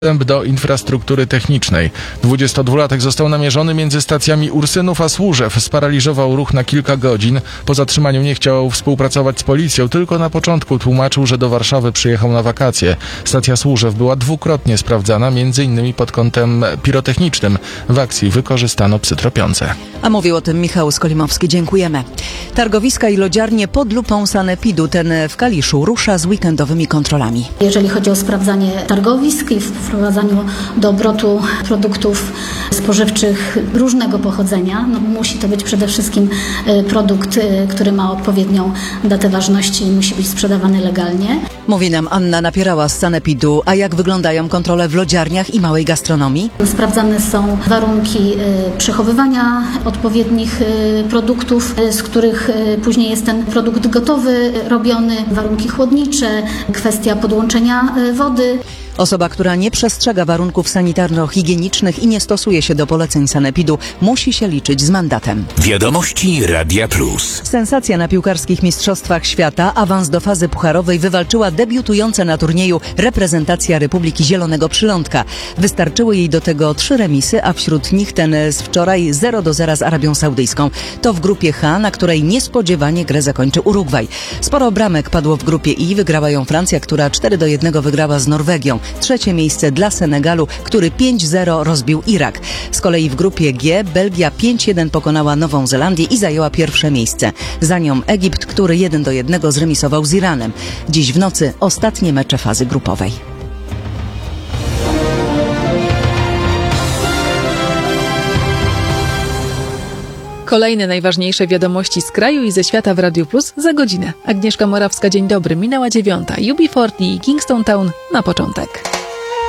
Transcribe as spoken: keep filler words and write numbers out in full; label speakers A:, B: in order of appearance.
A: dostęp do infrastruktury technicznej. dwudziestodwulatek został namierzony między stacjami Ursynów a Służew. Sparaliżował ruch na kilka godzin. Po zatrzymaniu nie chciał współpracować z policją, tylko na początku tłumaczył, że do Warszawy przyjechał na wakacje. Stacja Służew była dwukrotnie sprawdzana, między innymi pod kątem pirotechnicznym. W akcji wykorzystano psy tropiące.
B: A mówił o tym Michał Skolimowski. Dziękujemy. Targowiska i lodziarnie pod lupą sanepidu. Ten w Kaliszu rusza z weekendowymi kontrolami.
C: Jeżeli chodzi o sprawdzanie targowisk i wprowadzaniu do obrotu produktów spożywczych różnego pochodzenia, no musi to być przede wszystkim produkt, który ma odpowiednią datę ważności i musi być sprzedawany legalnie.
B: Mówi nam Anna Napierała z sanepidu. A jak wyglądają kontrole w lodziarniach i małej gastronomii?
C: Sprawdzane są warunki przechowywania odpowiednich produktów, z których później jest ten produkt gotowy, robiony, warunki chłodnicze, kwestia podłączenia wody.
B: Osoba, która nie przestrzega warunków sanitarno-higienicznych i nie stosuje się do poleceń sanepidu, musi się liczyć z mandatem.
D: Wiadomości Radia Plus.
B: Sensacja na piłkarskich mistrzostwach świata. Awans do fazy pucharowej wywalczyła debiutująca na turnieju reprezentacja Republiki Zielonego Przylądka. Wystarczyły jej do tego trzy remisy, a wśród nich ten z wczoraj zero do zera z Arabią Saudyjską. To w grupie H, na której niespodziewanie grę zakończy Urugwaj. Sporo bramek padło w grupie I. Wygrała ją Francja, która cztery do jednego wygrała z Norwegią. Trzecie miejsce dla Senegalu, który pięć zero rozbił Irak. Z kolei w grupie G Belgia pięć jeden pokonała Nową Zelandię i zajęła pierwsze miejsce. Za nią Egipt, który jeden do jednego zremisował z Iranem. Dziś w nocy ostatnie mecze fazy grupowej.
E: Kolejne najważniejsze wiadomości z kraju i ze świata w Radiu Plus za godzinę. Agnieszka Morawska, dzień dobry, minęła dziewiąta. U B czterdzieści i Kingston Town na początek.